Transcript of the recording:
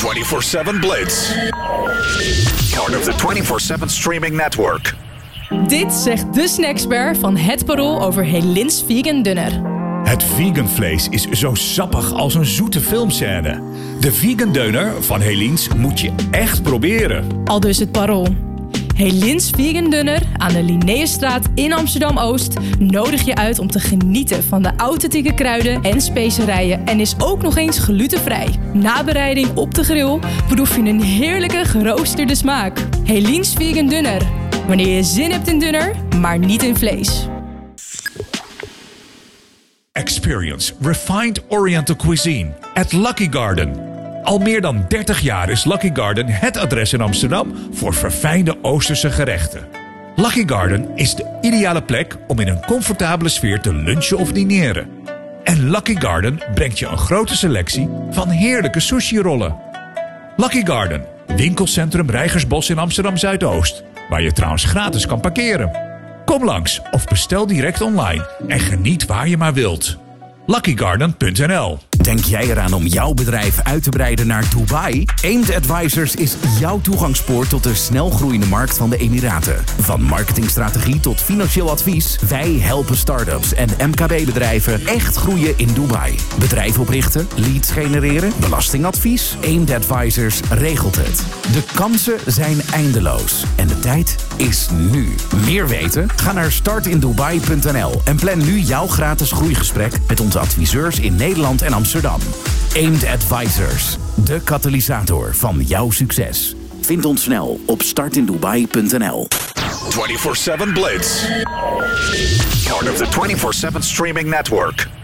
24/7 Blitz. Part of the 24/7 streaming network. Dit zegt de snackspert van Het Parool over Helins Vegan Dunner. Het vegan vlees is zo sappig als een zoete filmscène. De vegan deuner van Helins moet je echt proberen. Aldus Het Parool. Helins Vegan Dunner aan de Linnaeusstraat in Amsterdam-Oost nodig je uit om te genieten van de authentieke kruiden en specerijen en is ook nog eens glutenvrij. Na bereiding op de grill proef je een heerlijke geroosterde smaak. Helins Vegan Dunner. Wanneer je zin hebt in dunner, maar niet in vlees. Experience refined Oriental cuisine at Lucky Garden. Al meer dan 30 jaar is Lucky Garden het adres in Amsterdam voor verfijnde Oosterse gerechten. Lucky Garden is de ideale plek om in een comfortabele sfeer te lunchen of dineren. En Lucky Garden brengt je een grote selectie van heerlijke sushi-rollen. Lucky Garden, winkelcentrum Reigersbos in Amsterdam-Zuidoost, waar je trouwens gratis kan parkeren. Kom langs of bestel direct online en geniet waar je maar wilt. LuckyGarden.nl. Denk jij eraan om jouw bedrijf uit te breiden naar Dubai? Aimed Advisors is jouw toegangspoort tot de snelgroeiende markt van de Emiraten. Van marketingstrategie tot financieel advies, wij helpen start-ups en MKB-bedrijven echt groeien in Dubai. Bedrijf oprichten, leads genereren, belastingadvies. Aimed Advisors regelt het. De kansen zijn eindeloos en de tijd is nu. Meer weten? Ga naar startindubai.nl en plan nu jouw gratis groeigesprek met onze adviseurs in Nederland en Amsterdam. Aimed Advisors, de katalysator van jouw succes. Vind ons snel op startindubai.nl. 24/7 Blitz. Part of the 24/7 streaming network.